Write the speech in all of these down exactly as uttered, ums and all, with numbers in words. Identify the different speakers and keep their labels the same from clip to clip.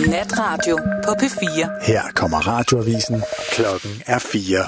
Speaker 1: Natradio på P fire.
Speaker 2: Her kommer radioavisen. Klokken er fire.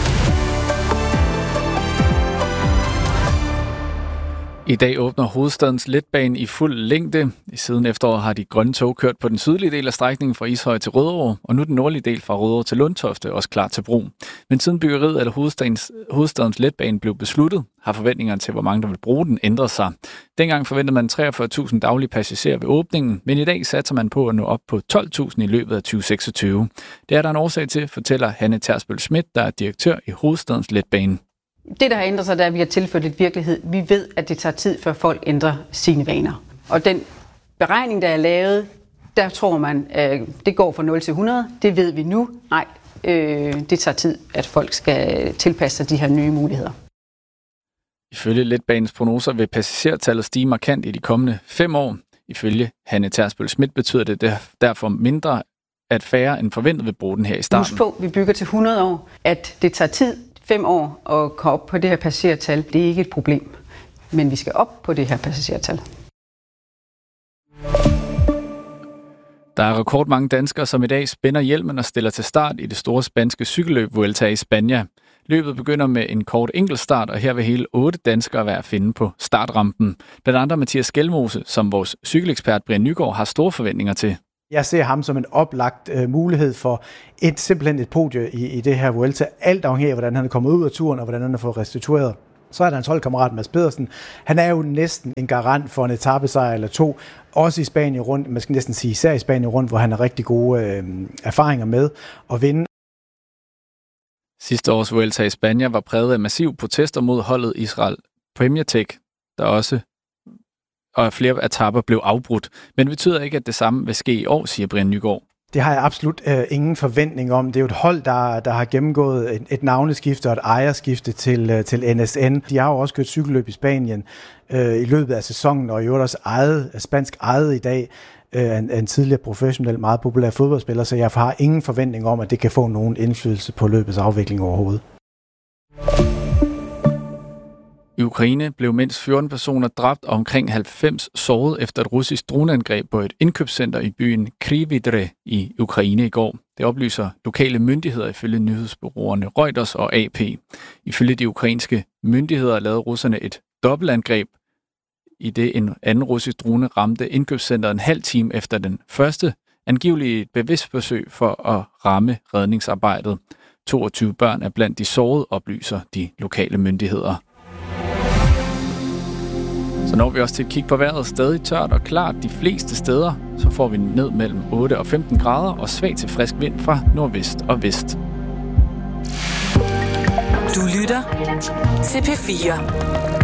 Speaker 3: I dag åbner hovedstadens letbane i fuld længde. I siden efteråret har de grønne tog kørt på den sydlige del af strækningen fra Ishøj til Rødovre, og nu er den nordlige del fra Rødovre til Lundtofte også klar til brug. Men siden byggeriet af hovedstadens, hovedstadens letbane blev besluttet, har forventningerne til, hvor mange der vil bruge den, ændret sig. Dengang forventede man treogfyrre tusind daglige passagerer ved åbningen, men i dag satser man på at nå op på tolv tusind i løbet af tyve seksogtyve. Det er der en årsag til, fortæller Hanne Tersbøl Schmidt, der er direktør i hovedstadens letbane.
Speaker 4: Det, der har ændret sig, det er, at vi har tilført lidt virkelighed. Vi ved, at det tager tid, før folk ændrer sine vaner. Og den beregning, der er lavet, der tror man, at det går fra nul til hundrede. Det ved vi nu. Nej, øh, det tager tid, at folk skal tilpasse sig de her nye muligheder.
Speaker 3: Ifølge letbanens prognoser vil passagertallet stige markant i de kommende fem år. Ifølge Hanne Tersbøl Schmidt betyder det derfor mindre, at færre end forventet vil bruge den her i starten.
Speaker 4: Husk på, vi bygger til hundrede år, at det tager tid, fem år, at komme op på det her passagertal. Det er ikke et problem, men vi skal op på det her passagertal.
Speaker 3: Der er rekordmange danskere, som i dag spænder hjelmen og stiller til start i det store spanske cykelløb Vuelta i Spanien. Løbet begynder med en kort enkeltstart, og her vil hele otte danskere være at finde på startrampen. Blandt andre Mathias Skelmose, som vores cykelekspert Brian Nygaard har store forventninger til.
Speaker 5: Jeg ser ham som en oplagt øh, mulighed for et simpelthen et podie i, i det her Vuelta. Alt afhængig af, hvordan han er kommet ud af turen, og hvordan han har fået restitueret. Så er der hans holdkammerat Mads Pedersen. Han er jo næsten en garant for en etapesejr eller to. Også i Spanien rundt, man skal næsten sige især i Spanien rundt, hvor han har rigtig gode øh, erfaringer med at vinde.
Speaker 3: Sidste års Vuelta i Spanien var præget af massiv protester mod holdet Israel Premier Tech, der også og flere etaper blev afbrudt. Men det betyder ikke, at det samme vil ske i år, siger Brian Nygaard.
Speaker 5: Det har jeg absolut øh, ingen forventning om. Det er jo et hold, der, der har gennemgået et, et navneskifte og et ejerskifte til, øh, til N S N. De har jo også kørt cykelløb i Spanien øh, i løbet af sæsonen, og i øvrigt også ejet, spansk ejet i dag øh, en, en tidligere professionel, meget populær fodboldspiller, så jeg har ingen forventning om, at det kan få nogen indflydelse på løbets afvikling overhovedet.
Speaker 3: I Ukraine blev mindst fjorten personer dræbt og omkring halvfems såret efter et russisk droneangreb på et indkøbscenter i byen Kryvyi i Ukraine i går. Det oplyser lokale myndigheder ifølge nyhedsbureauerne Reuters og A P. Ifølge de ukrainske myndigheder lavede russerne et dobbeltangreb, i det en anden russisk drone ramte indkøbscenteret en halv time efter den første, angiveligt et bevidst forsøg for at ramme redningsarbejdet. toogtyve børn er blandt de sårede, oplyser de lokale myndigheder. Så når vi også til et kig på vejret, stadig tørt og klart de fleste steder, så får vi ned mellem otte og femten grader og svag til frisk vind fra nordvest og vest.
Speaker 1: Du lytter til P fire.